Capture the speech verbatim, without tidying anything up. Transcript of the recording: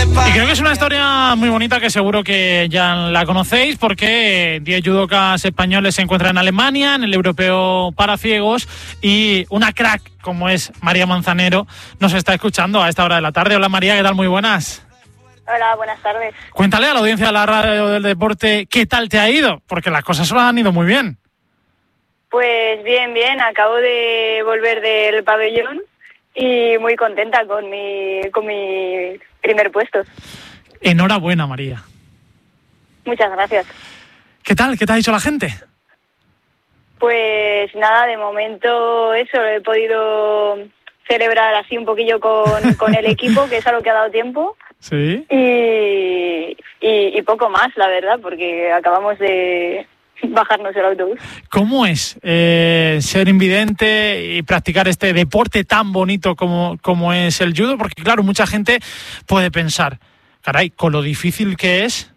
Y creo que es una historia muy bonita que seguro que ya la conocéis, porque diez judocas españoles se encuentran en Alemania, en el Europeo para Ciegos, y una crack como es María Manzanero nos está escuchando a esta hora de la tarde. Hola María, ¿qué tal? Muy buenas. Hola, buenas tardes. Cuéntale a la audiencia de la radio del deporte qué tal te ha ido, porque las cosas solo han ido muy bien. Pues bien, bien, acabo de volver del pabellón y muy contenta con mi, con mi primer puesto. Enhorabuena, María. Muchas gracias. ¿Qué tal? ¿Qué te ha dicho la gente? Pues nada, de momento eso, lo he podido celebrar así un poquillo con, con el equipo, que es a lo que ha dado tiempo. Sí. Y, y, y poco más, la verdad, porque acabamos de bajarnos el autobús. ¿Cómo es eh, ser invidente y practicar este deporte tan bonito como, como es el judo? Porque claro, mucha gente puede pensar, caray, con lo difícil que es,